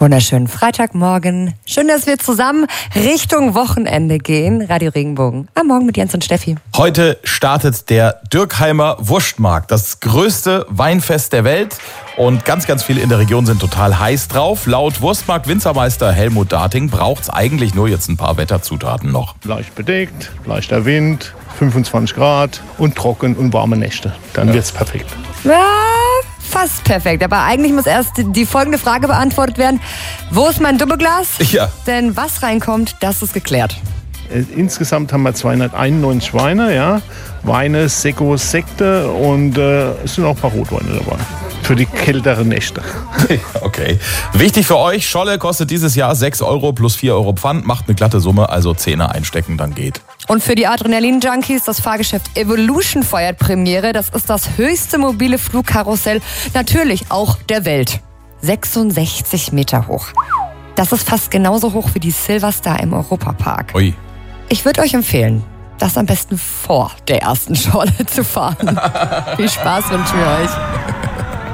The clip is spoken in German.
Wunderschönen Freitagmorgen. Schön, dass wir zusammen Richtung Wochenende gehen. Radio Regenbogen. Am Morgen mit Jens und Steffi. Heute startet der Dürkheimer Wurstmarkt, das größte Weinfest der Welt. Und ganz, ganz viele in der Region sind total heiß drauf. Laut Wurstmarkt-Winzermeister Helmut Dating braucht es eigentlich nur jetzt ein paar Wetterzutaten noch. Leicht bedeckt, leichter Wind, 25 Grad und trocken und warme Nächte. Dann wird's perfekt. Ja, fast perfekt. Aber eigentlich muss erst die folgende Frage beantwortet werden. Wo ist mein Doppelglas? Ja. Denn was reinkommt, das ist geklärt. Insgesamt haben wir 291 Weine, ja. Weine, Sekos, Sekte und es sind auch ein paar Rotweine dabei. Für die kälteren Nächte. Okay. Wichtig für euch, Scholle kostet dieses Jahr 6 Euro plus 4 Euro Pfand. Macht eine glatte Summe, also Zehner einstecken, dann geht. Und für die Adrenalin-Junkies, das Fahrgeschäft Evolution feiert Premiere. Das ist das höchste mobile Flugkarussell, natürlich auch der Welt. 66 Meter hoch. Das ist fast genauso hoch wie die Silverstar im Europapark. Ui. Ich würde euch empfehlen, das am besten vor der ersten Scholle zu fahren. Viel Spaß wünschen wir euch.